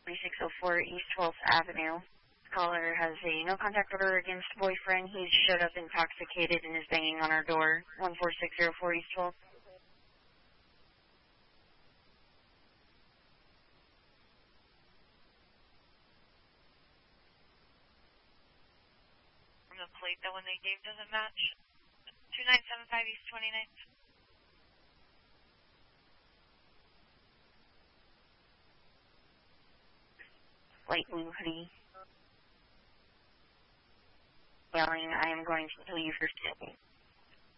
3604 East 12th Avenue. This caller has a no contact order against boyfriend. He showed up intoxicated and is banging on our door. 14604 East 12th. From the plate, the one they gave doesn't match. 2975 East 29th. Light blue hoodie. Yelling, I am going to kill you for stealing.